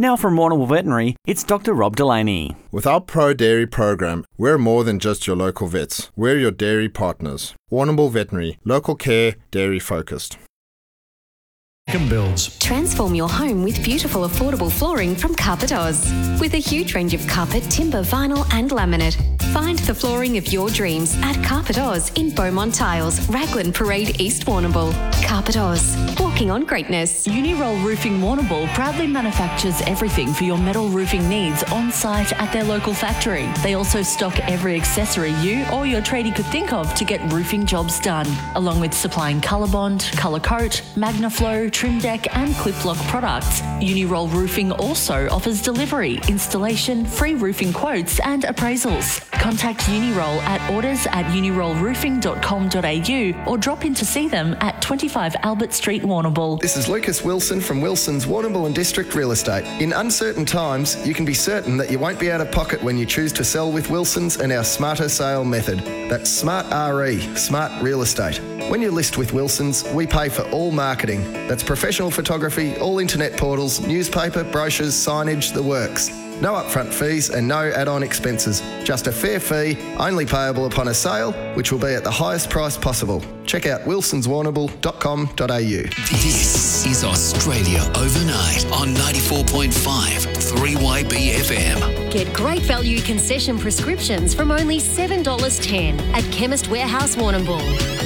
Now from Warrnambool Veterinary, it's Dr. Rob Delaney. With our Pro Dairy program, we're more than just your local vets. We're your dairy partners. Warrnambool Veterinary, local care, dairy focused. Builds. Transform your home with beautiful, affordable flooring from Carpet Oz. With a huge range of carpet, timber, vinyl and laminate. Find the flooring of your dreams at Carpet Oz in Beaumont Tiles, Raglan Parade, East Warrnambool. Carpet Oz, walking on greatness. Uniroll Roofing Warrnambool proudly manufactures everything for your metal roofing needs on site at their local factory. They also stock every accessory you or your tradie could think of to get roofing jobs done, along with supplying Colorbond, Colour Coat, Magnaflow, Trim Deck and Clip Lock products. Uniroll Roofing also offers delivery, installation, free roofing quotes and appraisals. Contact Uniroll at orders@unirollroofing.com.au or drop in to see them at 25 Albert Street, Warrnambool. This is Lucas Wilson from Wilson's Warrnambool and District Real Estate. In uncertain times, you can be certain that you won't be out of pocket when you choose to sell with Wilson's and our Smarter Sale method. That's Smart RE, Smart Real Estate. When you list with Wilson's, we pay for all marketing. That's professional photography, all internet portals, newspaper, brochures, signage, the works. No upfront fees and no add-on expenses. Just a fair fee, only payable upon a sale, which will be at the highest price possible. Check out wilsonswarrnambool.com.au. This is Australia Overnight on 94.5 3YB FM. Get great value concession prescriptions from only $7.10 at Chemist Warehouse Warrnambool.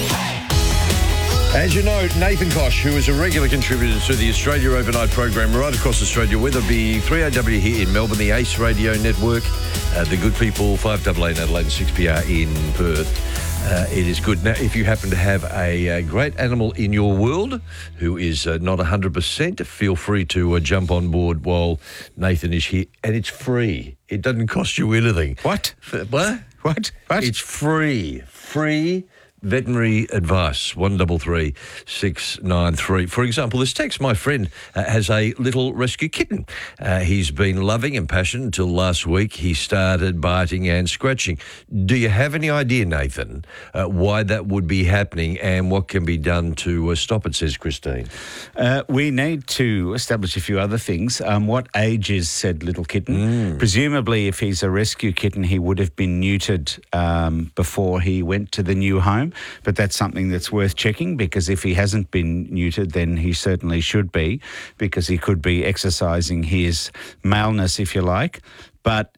As you know, Nathan Koch, who is a regular contributor to the Australia Overnight program right across Australia, whether it be 3AW here in Melbourne, the Ace Radio Network, the Good People, 5AA in Adelaide and 6PR in Perth. It is good. Now, if you happen to have a great animal in your world who is not 100%, feel free to jump on board while Nathan is here. And it's free. It doesn't cost you anything. What? What? It's free. Free veterinary advice, 133 693. For example, this text, my friend has a little rescue kitten. He's been loving and passionate until last week. He started biting and scratching. Do you have any idea, Nathan, why that would be happening and what can be done to stop it, says Christine? We need to establish a few other things. What age is said little kitten? Presumably, if he's a rescue kitten, he would have been neutered before he went to the new home. But that's something that's worth checking, because if he hasn't been neutered, then he certainly should be, because he could be exercising his maleness, if you like. But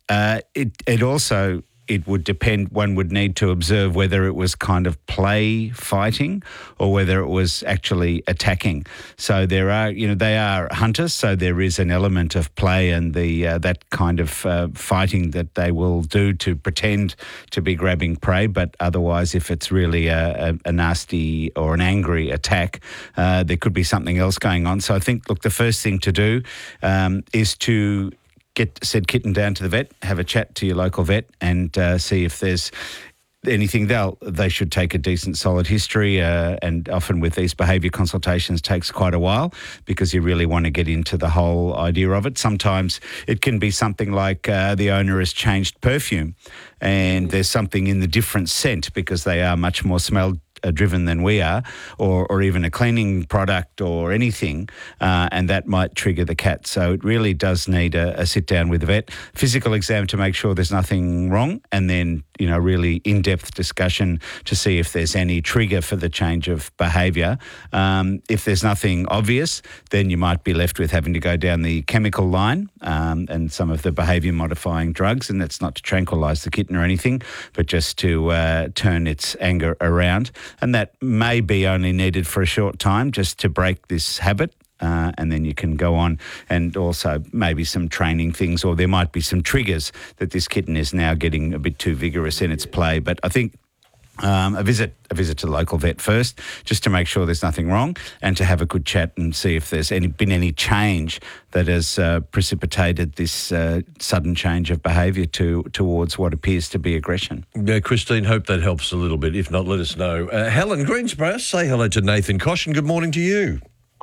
it would depend. One would need to observe whether it was kind of play fighting or whether it was actually attacking. So they are hunters, so there is an element of play and that kind of fighting that they will do to pretend to be grabbing prey. But otherwise, if it's really a nasty or an angry attack, there could be something else going on. So I think, look, the first thing to do is to get said kitten down to the vet, have a chat to your local vet and see if there's anything. They should take a decent solid history and often with these behaviour consultations takes quite a while because you really want to get into the whole idea of it. Sometimes it can be something like the owner has changed perfume and there's something in the different scent because they are much more smell driven than we are, or even a cleaning product or anything, and that might trigger the cat. So it really does need a sit down with the vet, physical exam to make sure there's nothing wrong, and then really in-depth discussion to see if there's any trigger for the change of behaviour. If there's nothing obvious, then you might be left with having to go down the chemical line and some of the behaviour modifying drugs, and that's not to tranquilise the kitten or anything, but just to turn its anger around. And that may be only needed for a short time just to break this habit. And then you can go on, and also maybe some training things, or there might be some triggers that this kitten is now getting a bit too vigorous in its play. But I think a visit to the local vet first, just to make sure there's nothing wrong, and to have a good chat and see if there's been any change that has precipitated this sudden change of behaviour towards what appears to be aggression. Yeah, Christine, hope that helps a little bit. If not, let us know. Helen Greensborough, say hello to Nathan Koch, and good morning to you.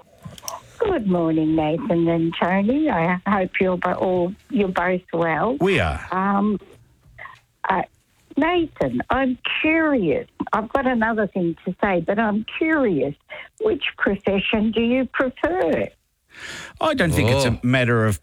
Good morning, Nathan and Tony. I hope you're both well. We are. Nathan, I'm curious. I've got another thing to say, but I'm curious. Which profession do you prefer? I don't think it's a matter of